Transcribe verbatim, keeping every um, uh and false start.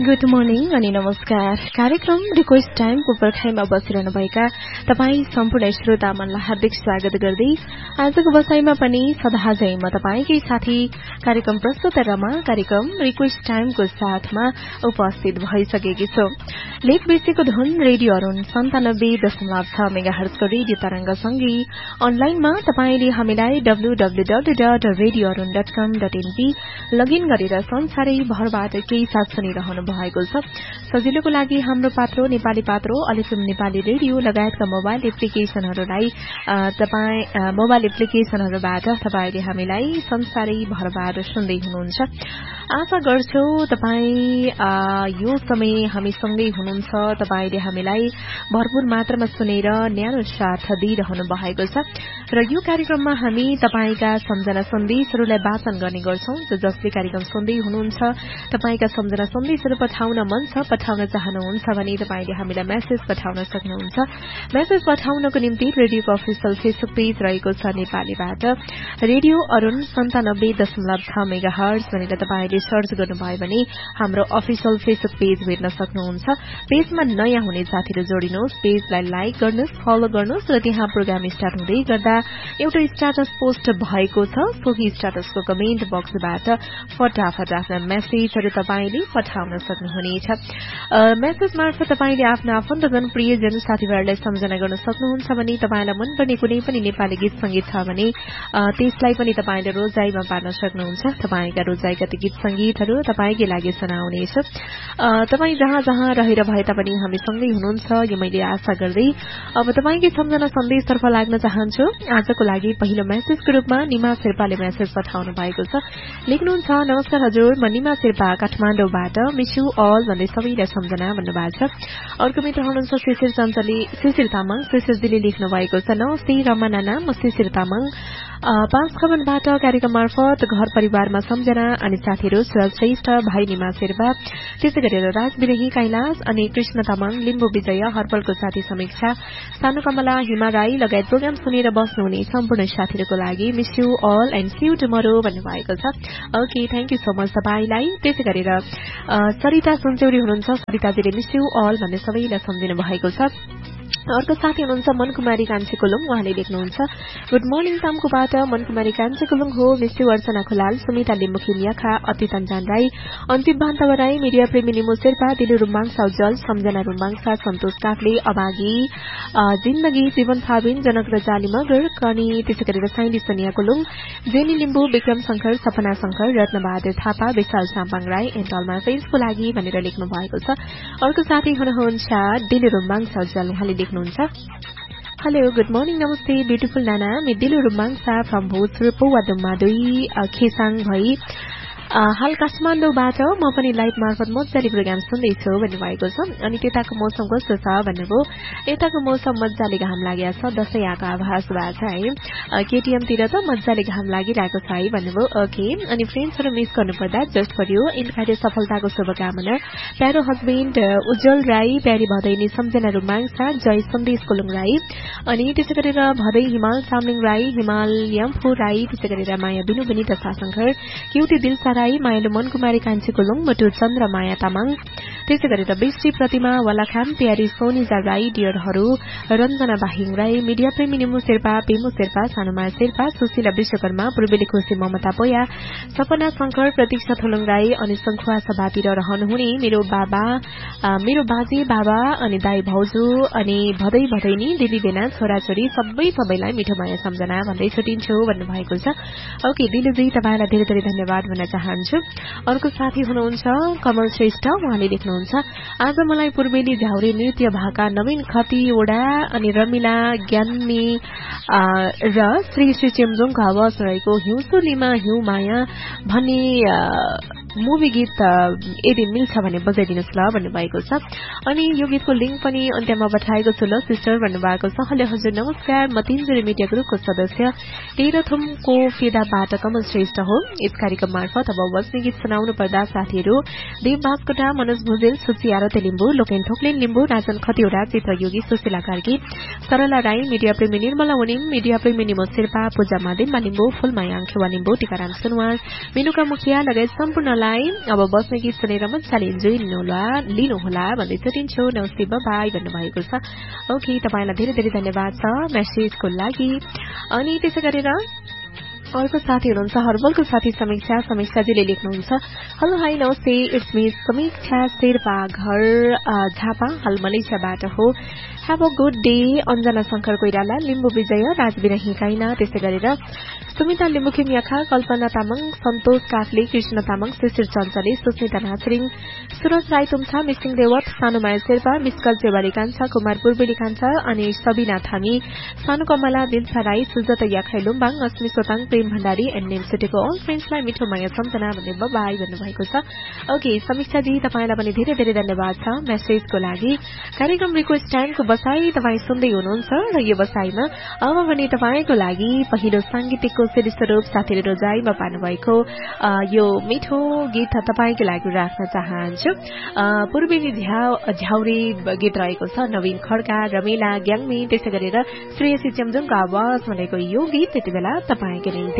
Good morning अनि नमस्कार। कार्यक्रम रिक्वेस्ट टाइमको पर्खाइमा बसिरहनुभएका तपाईँ सम्पूर्ण श्रोता मनलाई हार्दिक स्वागत गर्दै आजको बसाइमा पनि सदाझै म तपाईँकै साथी कार्यक्रम प्रस्तुतरमा कार्यक्रम रिक्वेस्ट टाइमको साथमा उपस्थित भइसकेकी छु। लेख बेसीको धुन रेडियो अरुण सन्तानब्बे दशमलव छ मेगा हर्जको रेडियो तरंगसँगै अनलाइनमा तपाईँले हामीलाई W W W dot radio Arun dot कम डट एनपी लगइन गरेर संसारै भरबाट केही साथ सुनिरहनु भएको छ। सजिलोको लागि हाम्रो पात्रो नेपाली पात्रो अलिफिम नेपाली रेडियो लगायतका मोबाइल एप्लिकेशनहरूलाई तपाईँ मोबाइल एप्लिकेशनहरूबाट तपाईँले हामीलाई संसारै भरबाट सुन्दै हुनुहुन्छ। आशा गर्छु तपाईँ यो समय हामीसँगै हुनुहुन्छ। तपाईँले हामीलाई भरपूर मात्रामा सुनेर न्यानो साथ दिइरहनु भएको छ र यो कार्यक्रममा हामी तपाईँका सम्झना सन्देशहरूलाई वाचन गर्ने गर्छौं। जसले कार्यक्रम सुन्दै हुनुहुन्छ तपाईँका सम्झना सन्देशहरू पठाउन मन छ, पठाउन चाहनुहुन्छ भने तपाईँले हामीलाई मेसेज पठाउन सक्नुहुन्छ। मेसेज पठाउनको निम्ति रेडियोको अफिसियल फेसबुक पेज रहेको छ नेपालीबाट रेडियो अरुण सन्तानब्बे दशमलव छ मेगा हर्ज भनेर तपाईँले सर्च गर्नुभयो भने हाम्रो अफिसियल फेसबुक पेज भेट्न सक्नुहुन्छ। पेजमा नयाँ हुने साथीहरू जोडिनुहोस्, पेजलाई लाइक गर्नुहोस्, फलो गर्नुहोस् र त्यहाँ प्रोग्राम स्टार्ट हुँदै गर्दा एउटा स्ट्याटस पोस्ट भएको छ। सोही स्ट्याटसको कमेन्ट बक्सबाट फटाफट आफ्ना मेसेजहरू तपाईँले पठाउन सक्नुहुनेछ। मेसेज मार्फत तपाईँले आफ्ना आफन्तजन प्रियजन साथीभाइहरूलाई सम्झना गर्न सक्नुहुन्छ भने तपाईँलाई मनपर्ने कुनै पनि नेपाली गीत संगीत छ भने त्यसलाई पनि तपाईँले रोजाइमा पार्न सक्नुहुन्छ। तपाईँका रोजाइका ती गीत संगीतहरू तपाईँकै लागि सुनाउनेछ। तपाईँ जहाँ जहाँ रहेर भए तापनि हामीसँगै हुनुहुन्छ यो मैले आशा गर्दै अब तपाईँकै सम्झना सन्देशतर्फ लाग्न चाहन्छु। आजको लागि पहिलो मेसेजको रूपमा निमा शेर्पाले मेसेज पठाउनु भएको छ। लेख्नुहुन्छ, नमस्कार हजुर, म निमा शेर्पा काठमाडौँबाट मिस यु अल भन्दै सबैलाई सम्झना भन्नुभएको छ। अर्को मित्र हुनुहुन्छ शिशिर चञ्चली शिशिर तामाङ शिशिरजीले लेख्नु भएको छ, नमस्ते रमा नाना, म शिशिर तामाङ पाँच खबरबाट कार्यक्रम मार्फत घर परिवारमा सम्झना अनि साथीहरू सुरज श्रेष्ठ, भाइ निमा शेर्पा, त्यसै गरेर राज विरही कैलाश अनि कृष्ण तामाङ, लिम्बू विजय, हर्पलको साथी समीक्षा, सानो कमला, हिमा राई लगायत प्रोग्राम सुनेर बस्नुहुने सम्पूर्ण साथीहरूको लागि miss you all and C you tomorrow भन्नुभएको छ। Okay, thank you so much तपाईँलाई। त्यसै गरेर सरिता सन्चौरी हुनुहुन्छ, सरिताजीले मिस यु अल भन्ने सबैलाई सम्झिनु भएको छ। अर्को साथी हुनुहुन्छ मनकुमारी कान्छी कुलुङ, उहाँले लेख्नुहुन्छ, गुड मर्निङ तामकोबाट मनकुमारी कान्छी कुलुङ हो, मिस यु अर्चना खुलाल, सुमिता लिम्बुखिम याखा, अतीत अन्जान राई, अन्तिम भान्तवा राई, मिडिया प्रेमी निमु शेर्पा, दिलु रुम्बाङ साउजल, सम्झना रुम्बाङसा, सन्तोष काफ्ले, अभागी जिन्दगी, जीवन फाबिन, जनक रजाली मगर, कनी, त्यसै गरेर साइली Sonia Kulung, jenny Limbu, Vikram Shankar, Sapna Shankar, Ratna Bahadur Thapa, Vishal Sampang Rai and अलमा फेन्सको लागि भनेर लेख्नु भएको छ। अर्को साथी हुनुहुन्छ दिलु रुम्बाङ साउजल, उहाँले लेख्नुहुन्छ, हेलो गुड मर्निङ नमस्ते ब्युटिफुल नाना, मे दिलु रुम्बाङ सा फ्रम भोजपुर पौवादुममा दुई खेसाङ भई हाल काठमाडौँबाट म पनि लाइभ मार्फत मजाले प्रोग्राम सुन्दैछु भन्नुभएको छ। अनि त्यताको मौसम कस्तो छ भन्नुभयो। यताको मौसम मजाले घाम लागेको छ, दसैँ आएको आभास भएको छ है। केटीएमतिर त मजाले घाम लागिरहेको छ है भन्नुभयो। ओके, अनि फ्रेन्ड्सहरू मिस गर्नुपर्दा जस्ट फर यु इन्खाइटे सफलताको शुभकामना प्यारो हस्बेन्ड उज्जवल राई, प्यारी भदैनी सम्झना रुमाङसा, जय सन्देश कुलुङ राई, अनि त्यसै गरेर भदै हिमाल सामलिङ राई, हिमाल यम्फू राई, त्यसै गरेर माया बिनु बिनिता साशङ्कर, क्युटी दिलसा राई, मायालु मनकुमारी कान्छी कुलुङ, मटु चन्द्र माया तामाङ, त्यसै गरेर वृष्टि प्रतिमा वालाखाम, प्यारी सोनिजा राई, डियरहरू रञ्जना बाहिङ राई, मिडिया प्रेमी निमु शेर्पा, पेमु शेर्पा, सानुमा शेर्पा, सुशीला विश्वकर्मा, पूर्वेली खुशी ममता पोया, सपना शंकर, प्रतीक्षा थोलुङ राई अनि संखुवा सभातिर रहनुहुने मेरो बाबा मेरो बाजे बाबा अनि दाई भाउजू अनि भदै भदैनी दिदी बेना छोराछोरी सबै सबैलाई मिठो माया सम्झना भन्दै छुटिन्छु भन्नुभएको छ। ओके दिलुजी, तपाईँलाई धेरै धेरै धन्यवाद भन्न चाहन्छु। अर्को साथी हुनुहुन्छ कमल श्रेष्ठ, उहाँले लेख्नुहुन्छ, आज मलाई पूर्वेली झाउरे नृत्य भाका नवीन खतिवडा अनि रमिला ज्ञानी र श्री श्री चेम्जोङको आवाज रहेको हिउँसोलीमा हिउँ माया भन्ने मुभी गीत यदि मिल्छ भने बजाइदिनुहोस् ल भन्नुभएको छ। अनि यो गीतको लिंक पनि अन्त्यमा पठाएको छु ल सिस्टर भन्नुभएको छ। हेलो हजुर नमस्कार, म तिनजुरी मिडिया ग्रुपको सदस्य तेह्रथुमको फेदाबाट कमल श्रेष्ठ हो। यस कार्यक्रम मार्फत अब बस्ने गीत सुनाउनु पर्दा साथीहरू देव भास्कोटा, मनोज भुजेल, सुची आरते लिम्बू, लोकेन थोक्लेन लिम्बू, नाचन खतिवडा, चित्रयोगी, सुशीला कार्की, सरला राई, मिडिया प्रेमी निर्मला उनिम, मिडिया प्रेमी निमो शेर्पा, पूजा मादिम्बा लिम्बू, फूलमाया आंखेवा लिम्बू, टीकाराम सुनवार, मेनुका मुखिया लगायत सम्पूर्ण उहाँलाई अब बस्ने गीत सुनेर मजाले इन्जोय लिनुहोला लिनुहोला भन्दै छुटिन्छु नमस्ते बाई भन्नुभएको छ ओके तपाईँलाई धेरै धेरै धन्यवाद छ मेसेजको लागि अनि त्यसै गरेर अर्को साथी हुनुहुन्छ हर्बलको साथी समीक्षा समीक्षाजीले लेख्नुहुन्छ हेलो हाई नमस्ते इट्स मी समीक्षा शेर्पा घर झापा हाल मलेसियाबाट हो have a good day Anjana Shankar Koirala Limbu विजय राजबिना हिकाइना त्यसै गरेर सुमिता लिम्बुखिम याखा कल्पना तामाङ सन्तोष काफले कृष्ण तामाङ शिशिर चञ्चले सुस्मिता नाचरिङ सुरज राई तुम्छा मिसिङ देवत सानुमाया शेर्पा मिस्कल चेवारी कान्छा कुमार पूर्वेली कान्छा अनि सबिना थामी सानु कमला दिलछा राई सुजता याखा लुम्बाङ अस्मि सोताङ प्रेम भण्डारी एन्ड नेम सिटीको अल फ्रेन्ड्सलाई मिठो माया सम्झना भन्ने बाई भन्नुभएको छ ओके समीक्षाजी तपाईँलाई पनि धेरै धेरै धन्यवाद छ मेसेजको लागि कार्यक्रम रिक्वेस्ट टाइमको बसाई तपाईँ सुन्दै हुनुहुन्छ र यो बसाईमा अब भने तपाईँको लागि पहिलो सांगीतिकको सिडी स्वरूप साथीले रोजाइमा पार्नुभएको यो मिठो गीत तपाईँको लागि राख्न चाहन्छु पूर्वेली झ्याउरे गीत रहेको छ नवीन खड्का रमेला ग्याङमी त्यसै गरेर श्रेयसी चेम्जुङको आवाज भनेको यो गीत त्यति बेला तपाईँको